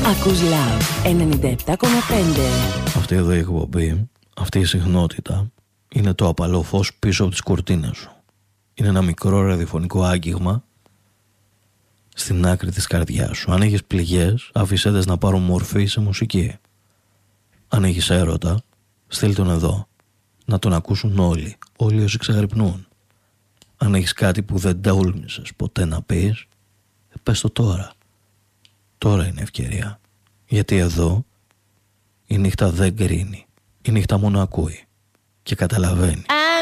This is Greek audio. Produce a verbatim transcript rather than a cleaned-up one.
Ακούς Love ενενήντα επτά κόμμα πέντε. Αυτή εδώ η εκπομπή, αυτή η συχνότητα, είναι το απαλό φως πίσω από τις κουρτίνες σου. Είναι ένα μικρό ραδιοφωνικό άγγιγμα στην άκρη της καρδιάς σου. Αν έχεις πληγές, άφησέ τες να πάρουν μορφή σε μουσική. Αν έχεις έρωτα, στείλ τον εδώ, να τον ακούσουν όλοι, όλοι όσοι ξαγρυπνούν. Αν έχεις κάτι που δεν τόλμησες ποτέ να πεις, πες το τώρα. Τώρα είναι ευκαιρία. Γιατί εδώ η νύχτα δεν κρίνει. Η νύχτα μόνο ακούει και καταλαβαίνει.